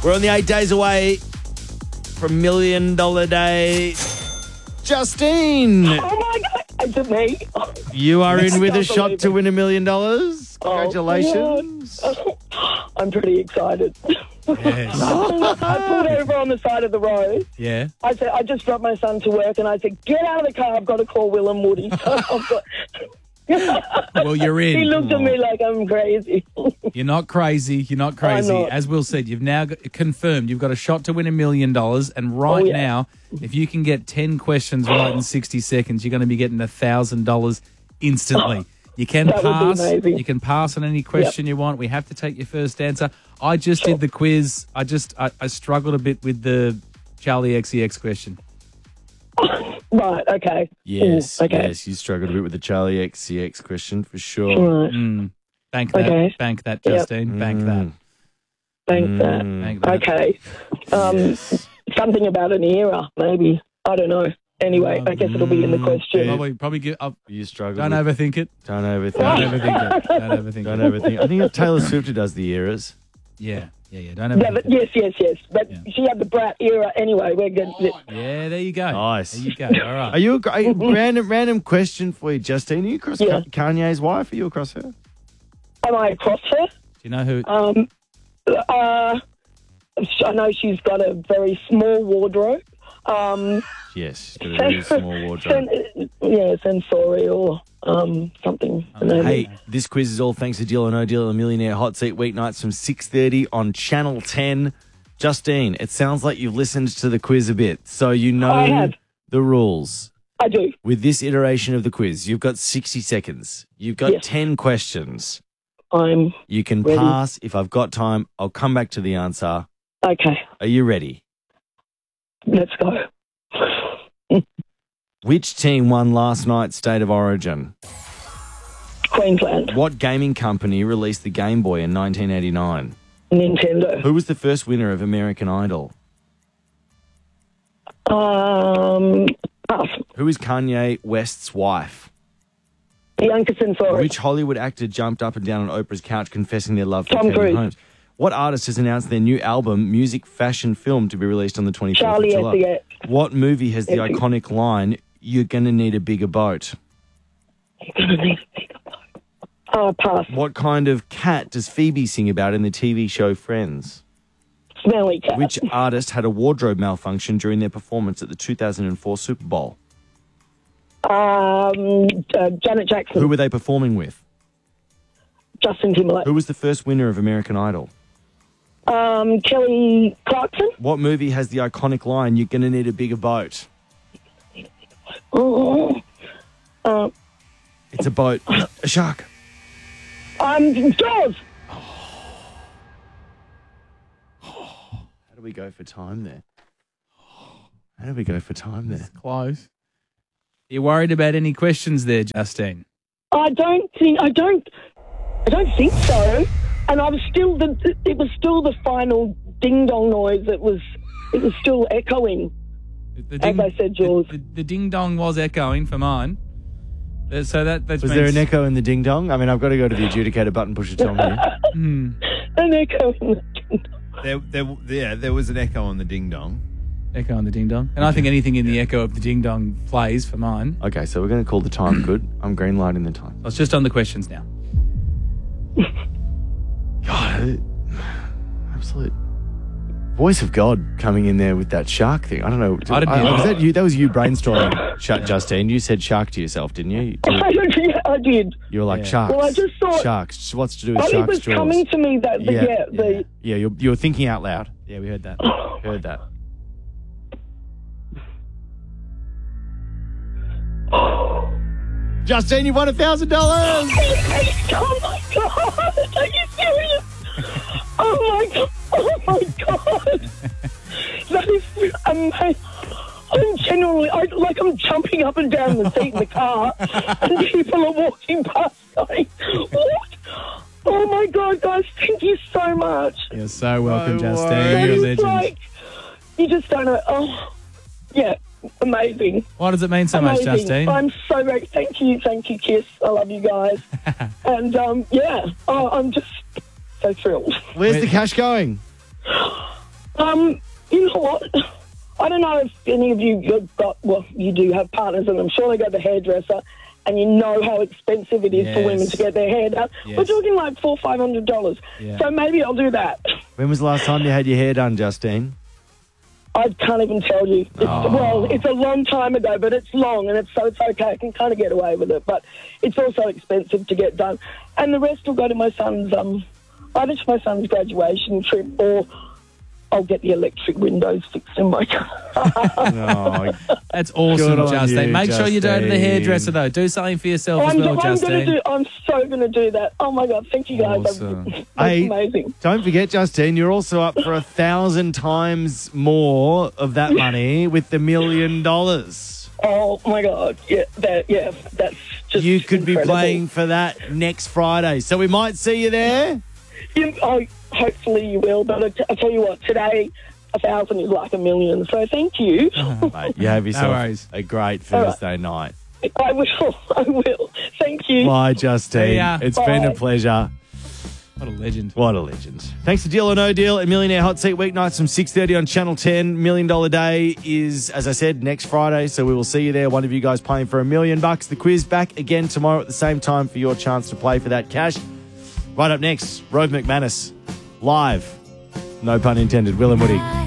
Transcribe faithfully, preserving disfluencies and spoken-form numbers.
We're only eight days away from Million Dollar Day. Justine! Oh, my God. Is it me? You are in with a can't shot believe to it. win a million dollars. Oh, Congratulations. God. I'm pretty excited. Yes. I pulled over on the side of the road. Yeah. I said, I just dropped my son to work, and I said, get out of the car. I've got to call Will and Woody. So I've got... Well, you're in. He looked at me like I'm crazy. You're not crazy. You're not crazy. not. As Will said, you've now got, confirmed you've got a shot to win a million dollars. And right Oh, yeah. now, if you can get ten questions right in sixty seconds, you're going to be getting a thousand dollars instantly. You can That would be pass. amazing. You can pass on any question you want. We have to take your first answer. I just did the quiz. I just I, I struggled a bit with the Charlie X C X question. Right, okay. Yes, Ooh, okay. yes. You struggled a bit with the Charlie X C X question for sure. Right. Mm. Bank that. Okay. Bank that, Yep. Justine. Bank that. Thanks, that. Bank that. Okay. Um, Something about an era, maybe. I don't know. Anyway, I guess it'll be in the question. Probably, probably get up. You struggled. Don't with- overthink it. Don't overthink. Don't overthink it. Don't overthink Don't it. overthink. I think it's Taylor Swift who does the eras. Yeah, yeah, yeah. Don't Yeah, overthink but it. yes, yes, yes. But Yeah. she had the brat era anyway. We're good. Yeah, there you go. Nice. There you go. All right. Are you a, a random random question for you, Justine? Are you across Yeah. Kanye's wife? Are you across her? Am I across her? Do you know who? Um, uh, I know she's got a very small wardrobe. Um, Yes, she's got a very small wardrobe. sen- yeah, sensorial, um, something. Hey, this quiz is all thanks to Deal or No Deal, a Millionaire Hot Seat weeknights from six thirty on Channel ten. Justine, it sounds like you've listened to the quiz a bit, so you know I have. the rules. I do. With this iteration of the quiz, you've got sixty seconds. You've got Yes. ten questions. I'm You can ready. pass. If I've got time, I'll come back to the answer. Okay. Are you ready? Let's go. Which team won last night's State of Origin? Queensland, What gaming company released the Game Boy in nineteen eighty-nine? Nintendo. Who was the first winner of American Idol? Um, pass. Who is Kanye West's wife? Bianca Censori. Which Hollywood actor jumped up and down on Oprah's couch confessing their love for Tom Katie Cruise. Holmes? What artist has announced their new album, Music, Fashion, Film, to be released on the twenty-fourth Charlie of July? S E X. What movie has the S E X. iconic line, "You're gonna need a bigger boat"? Uh, pass. What kind of cat does Phoebe sing about in the T V show Friends? Smelly cat. Which artist had a wardrobe malfunction during their performance at the two thousand four Super Bowl? Um, uh, Janet Jackson. Who were they performing with? Justin Timberlake. Who was the first winner of American Idol? Um, Kelly Clarkson. What movie has the iconic line, "You're gonna need a bigger boat"? Oh, uh, It's a boat. A shark. um, Jaws. How do we go for time there? How do we go for time there? Close. You worried about any questions there, Justine? I don't think. I don't. I don't think so. And I was still the. It was still the final ding dong noise. It was. It was still echoing. The As I said, Jaws. The, the, the ding dong was echoing for mine. Uh, So that that's Was there an echo in the ding dong? I mean, I've got to go to the adjudicator button, push a Tom here. Hmm. An echo. in the ding dong. There, there, yeah, there was an echo on the ding dong. Echo on the ding dong. And I think anything in the echo of the ding dong plays for mine. Okay, so we're going to call the time good. I'm green lighting the time. I was just on the questions now. God, it- absolute voice of God coming in there with that shark thing. I don't know. I didn't hear was that. that you? That was you brainstorming, Sh- Justine. You said shark to yourself, didn't you? You, yeah, I did. you were like Yeah. sharks. Well, I just thought- sharks. What's to do with But it sharks' was jaws? coming to me that. The, Yeah, yeah. The. Yeah, you're, you're thinking out loud. Yeah, we heard that. Heard that. Justine, you won a thousand dollars. Oh my god! Are you serious? Oh my god! Oh my god! That is amazing. I'm genuinely, I, like I'm jumping up and down the seat in the car, and people are walking past going, "What? Oh my god, guys! Thank you so much." You're so welcome, No Justine. worries. You're a It's legend. like you just don't know. Oh, yeah, amazing. Why does it mean so much, Amazing. Justine? I'm so great. Thank you, thank you, Kiss. I love you guys. and um, yeah, oh, I'm just so thrilled. Where's the cash going? Um, you know what? I don't know if any of you have got, well, you do have partners, and I'm sure they go to the hairdresser, and you know how expensive it is Yes. for women to get their hair done. Yes. We're talking like four, five hundred dollars. Yeah. So maybe I'll do that. When was the last time you had your hair done, Justine? I can't even tell you. It's, Well, it's a long time ago, but it's long, and it's so it's okay. I can kind of get away with it, but it's also expensive to get done. And the rest will go to my son's, um, either to my son's graduation trip, or I'll get the electric windows fixed in my car. Oh, That's awesome, Good on Justine. you, Make sure you go to the Justine. hairdresser, though. Do something for yourself as I'm, well, I'm going Justine. to do. I'm so going to do that. Oh my God! Thank you guys. Awesome. That's Hey, amazing. Don't forget, Justine, you're also up for a thousand times more of that money with the million dollars. Oh my God! Yeah, that. Yeah, that's just. You could be incredible. playing for that next Friday, so we might see you there. You, oh, hopefully you will. But I, t- I tell you what, today a thousand is like a million. So thank you. Mate, you have yourself worries. a great All right. Thursday night. I will. I will. Thank you. Bye, Justine. See ya. It's been a Bye. pleasure. What a legend. What a legend. Thanks to Deal or No Deal and Millionaire Hot Seat weeknights from six thirty on Channel ten. Million Dollar Day is, as I said, next Friday, so we will see you there. One of you guys playing for a million bucks. The quiz back again tomorrow at the same time for your chance to play for that cash. Right up next, Rove McManus, live. No pun intended. Will and Woody.